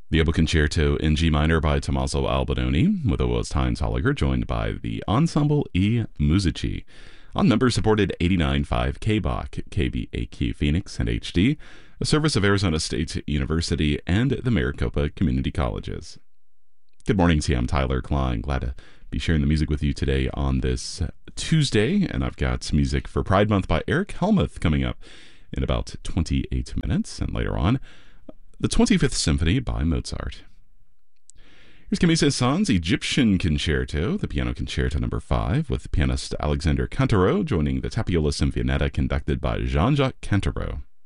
The Oboe Concerto in G minor by Tommaso Albinoni, with Oboist Heinz Holliger, joined by the Ensemble E Musici, on member-supported 89.5 KBAQ, KBAQ Phoenix and HD, a service of Arizona State University and the Maricopa Community Colleges. Good morning to you. I'm Tyler Klein. Glad to be sharing the music with you today on this Tuesday, and I've got music for Pride Month by Eric Helmuth coming up in about 28 minutes, and later on, the 25th Symphony by Mozart. Here's Camille Saint-Saëns' Egyptian Concerto, the Piano Concerto No. 5, with pianist Alexander Cantero joining the Tapiola Sinfonietta conducted by Jean-Jacques Cantero.